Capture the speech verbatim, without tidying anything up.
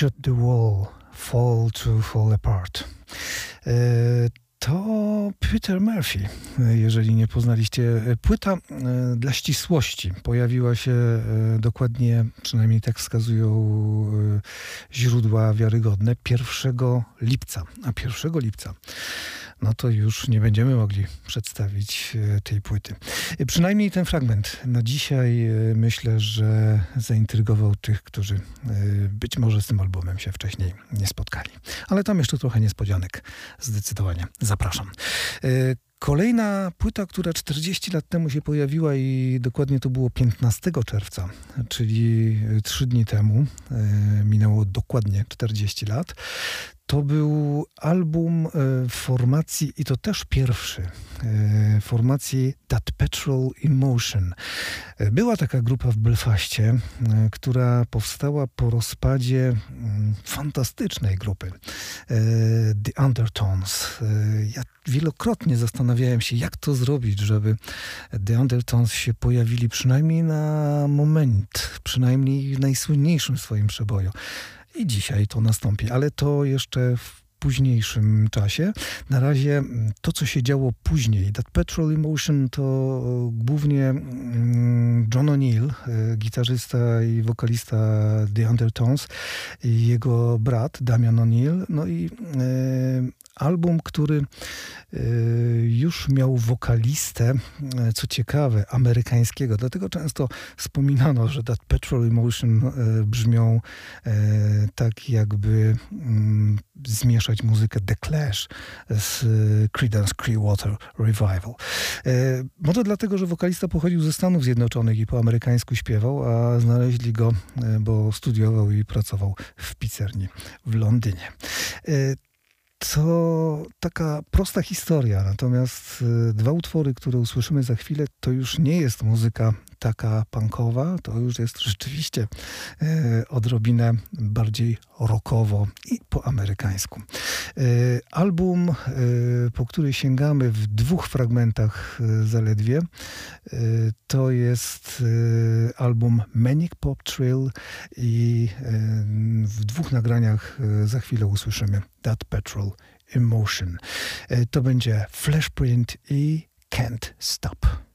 Should the wall fall to fall apart. To Peter Murphy, jeżeli nie poznaliście. Płyta dla ścisłości pojawiła się dokładnie, przynajmniej tak wskazują źródła wiarygodne, pierwszego lipca. A pierwszego lipca no to już nie będziemy mogli przedstawić tej płyty. Przynajmniej ten fragment na dzisiaj myślę, że zaintrygował tych, którzy być może z tym albumem się wcześniej nie spotkali. Ale tam jeszcze trochę niespodzianek. Zdecydowanie zapraszam. Kolejna płyta, która czterdzieści lat temu się pojawiła i dokładnie to było piętnastego czerwca, czyli trzy dni temu, minęło dokładnie czterdzieści lat. To był album formacji, i to też pierwszy, formacji That Petrol Emotion. Była taka grupa w Belfaście, która powstała po rozpadzie fantastycznej grupy The Undertones. Ja wielokrotnie zastanawiałem się, jak to zrobić, żeby The Undertones się pojawili przynajmniej na moment, przynajmniej w najsłynniejszym swoim przeboju. I dzisiaj to nastąpi, ale to jeszcze w późniejszym czasie. Na razie to, co się działo później, That Petrol Emotion, to głównie John O'Neill, gitarzysta i wokalista The Undertones, i jego brat Damian O'Neill, no i album, który już miał wokalistę, co ciekawe, amerykańskiego. Dlatego często wspominano, że That Petrol Emotion brzmią tak, jakby zmieszać muzykę The Clash z Creedence Clearwater Revival. Może dlatego, że wokalista pochodził ze Stanów Zjednoczonych i po amerykańsku śpiewał, a znaleźli go, bo studiował i pracował w pizzerni w Londynie. To taka prosta historia, natomiast dwa utwory, które usłyszymy za chwilę, to już nie jest muzyka taka punkowa, to już jest rzeczywiście e, odrobinę bardziej rockowo i po amerykańsku. E, album, e, po który sięgamy w dwóch fragmentach e, zaledwie, e, to jest e, album Manic Pop Thrill i e, w dwóch nagraniach e, za chwilę usłyszymy That Petrol Emotion. E, to będzie Flashprint i Can't Stop.